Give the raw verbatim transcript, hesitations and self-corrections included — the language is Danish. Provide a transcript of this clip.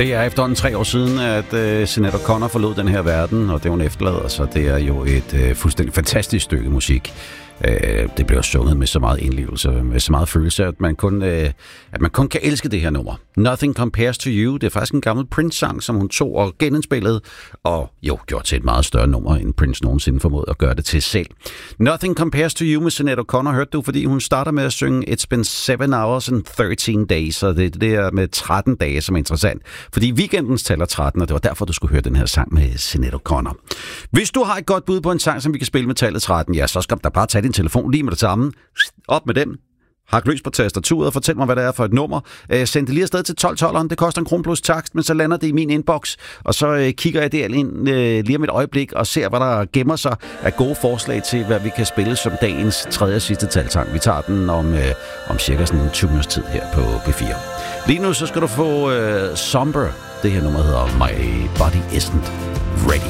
Det er efterhånden tre år siden, at uh, Sinéad O'Connor forlod den her verden, og det hun efterlader sig, det er jo et uh, fuldstændig fantastisk stykke musik. Uh, det bliver sunget med så meget indlevelse, med så meget følelse, at man kun, uh, at man kun kan elske det her nummer. Nothing Compares to You, det er faktisk en gammel Prince-sang, som hun tog og genindspillede, og jo, gjorde til et meget større nummer, end Prince nogensinde formåede at gøre det til selv. Nothing Compares to You med Sinéad O'Connor hørte du, fordi hun starter med at synge It's been seven hours and thirteen days, og det er det der med tretten dage, som er interessant. Fordi weekendens tæller tretten, og det var derfor, du skulle høre den her sang med Sinéad O'Connor. Hvis du har et godt bud på en sang, som vi kan spille med tallet tretten, ja, så skal du da bare tage din telefon lige med det samme. Op med den. Hak løs på tastaturet og fortæl mig, hvad det er for et nummer. Øh, send det lige afsted til tolv tolv. Det koster en krone plus takst, men så lander det i min inbox. Og så øh, kigger jeg der ind øh, lige om et øjeblik og ser, hvad der gemmer sig af gode forslag til, hvad vi kan spille som dagens tredje og sidste talsang. Vi tager den om, øh, om cirka sådan tyve minutters tid her på P fire. Lige nu så skal du få øh, Somber. Det her nummer hedder My Body Isn't Ready.